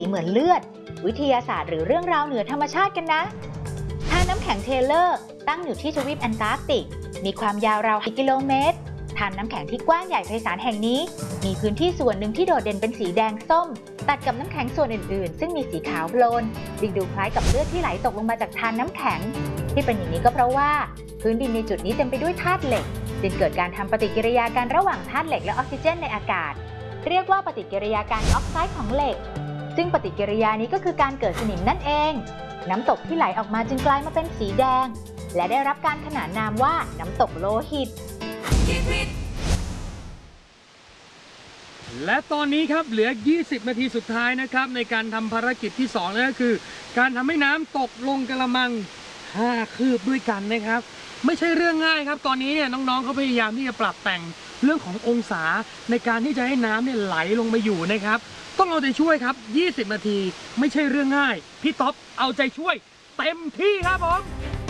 เหมือนเลือดวิทยาศาสตร์หรือเรื่องราวเหนือธรรมชาติกันนะธารน้ำแข็งเทเลอร์ตั้งอยู่ที่ทวีปแอนตาร์กติกมีความยาวราว10 กิโลเมตรธารน้ำแข็งที่กว้างใหญ่ไพศาลแห่งนี้มีพื้นที่ส่วนหนึ่งที่โดดเด่นเป็นสีแดงส้มตัดกับน้ำแข็งส่วนอื่นๆซึ่งมีสีขาวโพลนจึงดูคล้ายกับเลือดที่ไหลตกลงมาจากธารน้ำแข็งที่เป็นอย่างนี้ก็เพราะว่าพื้นดินในจุดนี้เต็มไปด้วยธาตุเหล็กจึงเกิดการทำปฏิกิริยากันระหว่างธาตุเหล็กและออกซิเจนในอากาศเรียกว่าปฏิกิริยาการออกไซด์ของเหล็กซึ่งปฏิกิริยานี้ก็คือการเกิดสนิมนั่นเองน้ำตกที่ไหลออกมาจึงกลายมาเป็นสีแดงและได้รับการขนานนามว่าน้ำตกโลหิตและตอนนี้ครับเหลือ20 นาทีสุดท้ายนะครับในการทำภารกิจที่2นั่นก็คือการทำให้น้ำตกลงกระมัง5 คืบด้วยกันนะครับไม่ใช่เรื่องง่ายครับตอนนี้เนี่ยน้องๆเขาพยายามที่จะปรับแต่งเรื่องขององศาในการที่จะให้น้ำเนี่ยไหลลงมาอยู่นะครับต้องเอาใจช่วยครับ20 นาทีไม่ใช่เรื่องง่ายพี่ท็อปเอาใจช่วยเต็มที่ครับผม